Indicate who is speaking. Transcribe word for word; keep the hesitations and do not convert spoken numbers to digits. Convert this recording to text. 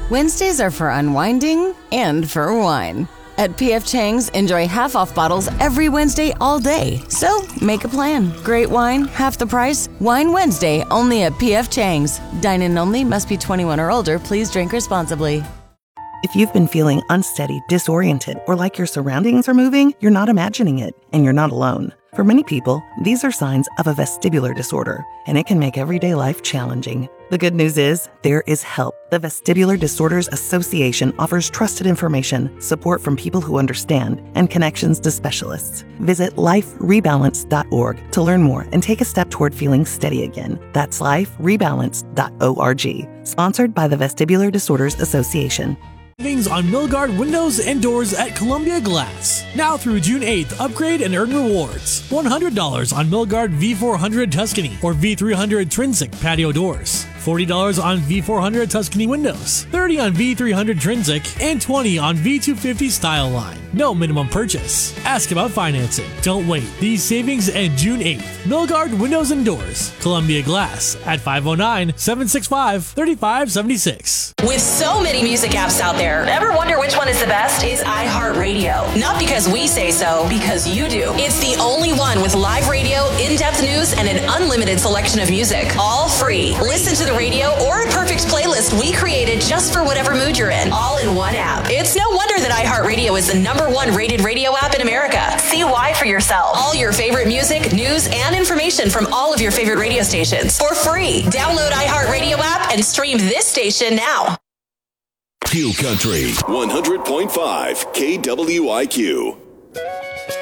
Speaker 1: Wednesdays are for unwinding and for wine. At P F Chang's, enjoy half-off bottles every Wednesday all day. So, make a plan. Great wine, half the price. Wine Wednesday, only at P F Chang's. Dine-in only, must be twenty-one or older. Please drink responsibly.
Speaker 2: If you've been feeling unsteady, disoriented, or like your surroundings are moving, you're not imagining it, and you're not alone. For many people, these are signs of a vestibular disorder, and it can make everyday life challenging. The good news is, there is help. The Vestibular Disorders Association offers trusted information, support from people who understand, and connections to specialists. Visit life rebalance dot org to learn more and take a step toward feeling steady again. That's life rebalance dot org. Sponsored by the Vestibular Disorders Association.
Speaker 3: Savings on Milgard windows and doors at Columbia Glass. Now through June eighth, upgrade and earn rewards. one hundred dollars on Milgard V four hundred Tuscany or V three hundred Trinsic patio doors. forty dollars on V four hundred Tuscany windows, thirty dollars on V three hundred Trinsic, and twenty dollars on V two fifty Style Line. No minimum purchase. Ask about financing. Don't wait. These savings end June eighth. Milgard Windows and Doors. Columbia Glass at five oh nine, seven six five, three five seven six.
Speaker 4: With so many music apps out there, ever wonder which one is the best? Is iHeartRadio. Not because we say so, because you do. It's the only one with live radio, in-depth news, and an unlimited selection of music. All free. Listen to the radio or a perfect playlist we created just for whatever mood you're in, all in one app. It's no wonder that iHeartRadio is the number one rated radio app in America. See why for yourself. All your favorite music, news, and information from all of your favorite radio stations for free. Download iHeartRadio app and stream this station now.
Speaker 5: Hill Country one hundred point five K W I Q.